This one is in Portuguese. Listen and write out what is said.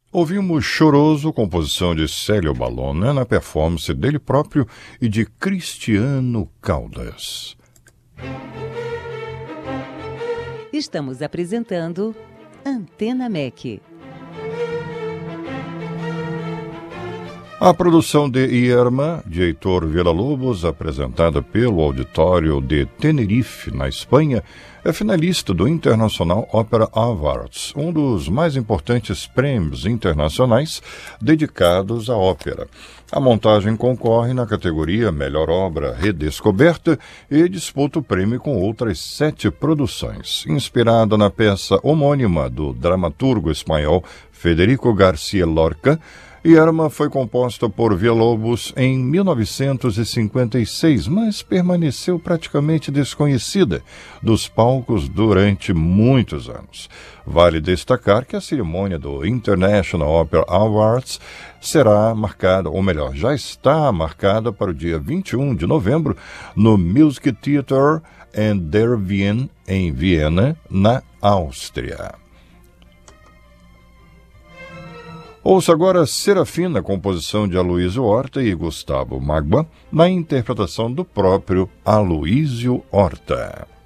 Ouvimos Choroso, composição de Célio Balona, na performance dele próprio e de Cristiano Caldas. Estamos apresentando Antena MEC. A produção de Irma, de Heitor Villa-Lobos, apresentada pelo Auditório de Tenerife, na Espanha, é finalista do International Opera Awards, um dos mais importantes prêmios internacionais dedicados à ópera. A montagem concorre na categoria Melhor Obra Redescoberta e disputa o prêmio com outras 7 produções. Inspirada na peça homônima do dramaturgo espanhol Federico García Lorca, Irma foi composta por Villa-Lobos em 1956, mas permaneceu praticamente desconhecida dos palcos durante muitos anos. Vale destacar que a cerimônia do International Opera Awards será marcada, ou melhor, já está marcada para o dia 21 de novembro no Music Theater an der Wien, em Viena, na Áustria. Ouça agora Serafina, composição de Aloysio Horta e Gustavo Magba, na interpretação do próprio Aloysio Horta.